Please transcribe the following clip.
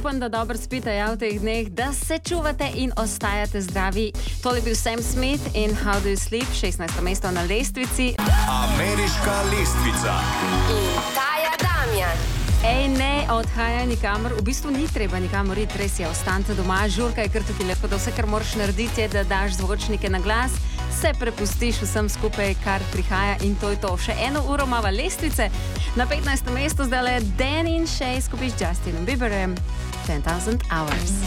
Upam, da dobro spite v teh dneh, da se čuvate in ostajate zdravi. Tole je bil Sam Smith in How Do You Sleep, 16. mesto na lestvici. Ameriška lestvica. In Taja Damjan. Ej, ne odhajaj nikamor, v bistvu ni treba nikamor iti, res je, ostanite doma, žurka je kar tukaj lepo, da vse, kar moraš narediti, je, da daš zvočnike na glas, se prepustiš vsem skupaj, kar prihaja in to je to. Še eno uro mava lestvice, na 15. mestu zdaj le Dan in Shay skupaj z Justinom Bieberjem, 10,000 Hours.